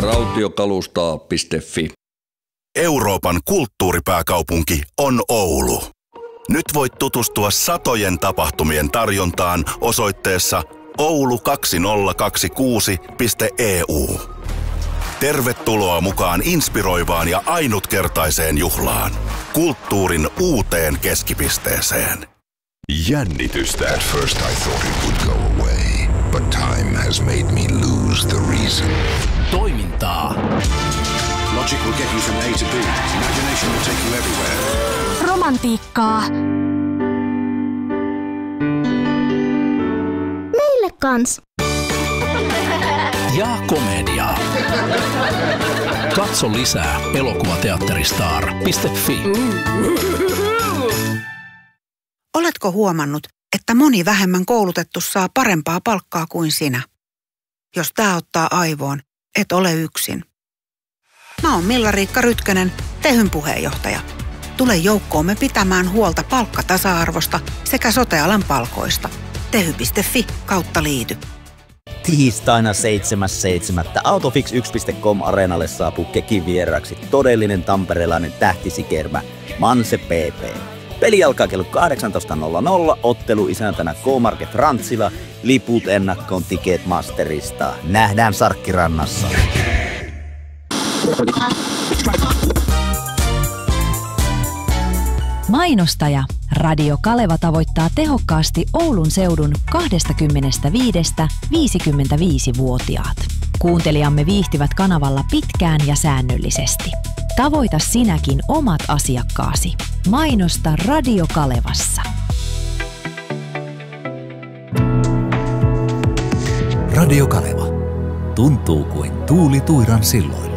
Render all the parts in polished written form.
Rautiokalustaa.fi. Euroopan kulttuuripääkaupunki on Oulu. Nyt voit tutustua satojen tapahtumien tarjontaan osoitteessa oulu2026.eu. Tervetuloa mukaan inspiroivaan ja ainutkertaiseen juhlaan. Kulttuurin uuteen keskipisteeseen. Jännitystä. At first I thought it would go away, but time has made me lose the reason. Toimintaa. Logic will get you from A to B. Imagination will take you everywhere. Romantiikkaa. Meille kans. Ja komediaa. Katso lisää elokuvateatteristar.fi. Oletko huomannut, että moni vähemmän koulutettu saa parempaa palkkaa kuin sinä? Jos tää ottaa aivoon, et ole yksin. Mä oon Milla-Riikka Rytkönen, Tehyn puheenjohtaja. Tule joukkoomme pitämään huolta palkkatasa-arvosta sekä sote-alan palkoista. Tehy.fi/liity. Tiistaina 7.7. Autofix1.com-areenalle saapuu Kekin vieraksi todellinen tamperelainen tähtisikermä Manse PP. Peli alkaa kello 18.00, ottelu isäntänä K-Market Rantsila, liput ennakkoon Ticketmasterista. Nähdään Sarkkirannassa. Mainostaja Radio Kaleva tavoittaa tehokkaasti Oulun seudun 25–55-vuotiaat. Kuuntelijamme viihtyvät kanavalla pitkään ja säännöllisesti. Tavoita sinäkin omat asiakkaasi. Mainosta Radio Kalevassa. Radio Kaleva. Tuntuu kuin tuuli tuiran silloilla.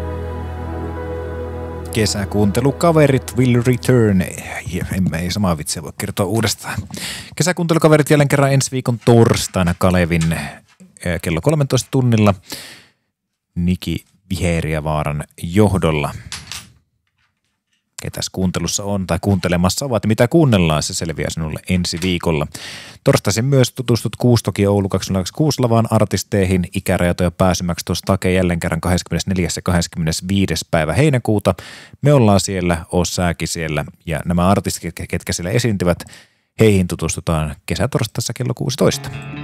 Kesäkuuntelukaverit will return. Ei samaa vitsiä voi kertoa uudestaan. Kesäkuuntelukaverit jälleen kerran ensi viikon torstaina Kalevin kello 13 tunnilla Niki Viheriävaaran johdolla. Ketäs kuuntelussa on tai kuuntelemassa ovat, mitä kuunnellaan, se selviää sinulle ensi viikolla. Torstaisin myös tutustut Kuustoki Oulu 2026 lavaan artisteihin. Ikärajatoja pääsemäksi tuossa takeen jälleen kerran 24. ja 25. päivä heinäkuuta. Me ollaan siellä, oo sääkin siellä ja nämä artistit, ketkä siellä esiintyvät, heihin tutustutaan kesätorstaissa kello 16.